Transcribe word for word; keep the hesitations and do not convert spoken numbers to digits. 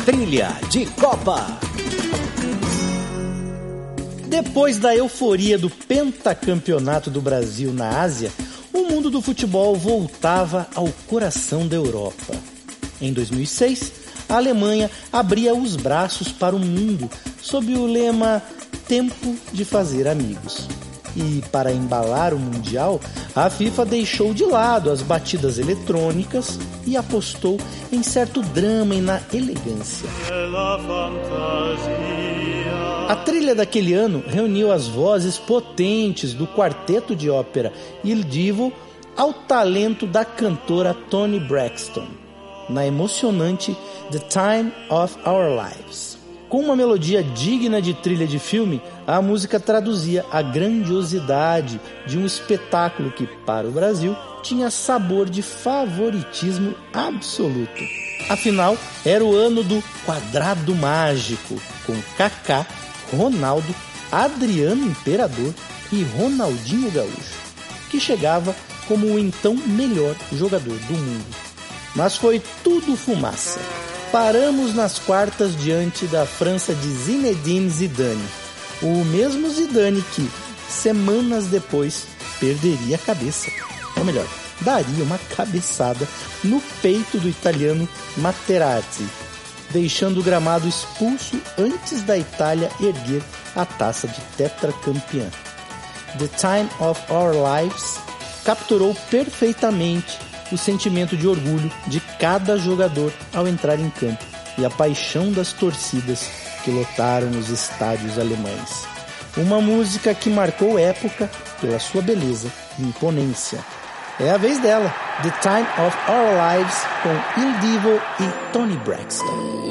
Trilha de Copa. Depois da euforia do pentacampeonato do Brasil na Ásia, o mundo do futebol voltava ao coração da Europa. Em dois mil e seis, a Alemanha abria os braços para o mundo sob o lema Tempo de Fazer Amigos. E para embalar o Mundial, a FIFA deixou de lado as batidas eletrônicas e apostou em certo drama e na elegância. A trilha daquele ano reuniu as vozes potentes do quarteto de ópera Il Divo ao talento da cantora Toni Braxton, na emocionante The Time of Our Lives. Com uma melodia digna de trilha de filme, a música traduzia a grandiosidade de um espetáculo que, para o Brasil, tinha sabor de favoritismo absoluto. Afinal, era o ano do Quadrado Mágico, com Kaká, Ronaldo, Adriano Imperador e Ronaldinho Gaúcho, que chegava como o então melhor jogador do mundo. Mas foi tudo fumaça. Paramos nas quartas diante da França de Zinedine Zidane, o mesmo Zidane que, semanas depois, perderia a cabeça. Ou melhor, daria uma cabeçada no peito do italiano Materazzi, deixando o gramado expulso antes da Itália erguer a taça de tetracampeã. The Time of Our Lives capturou perfeitamente o sentimento de orgulho de cada jogador ao entrar em campo e a paixão das torcidas que lotaram os estádios alemães. Uma música que marcou época pela sua beleza e imponência. É a vez dela, The Time of Our Lives, com Il Divo e Toni Braxton.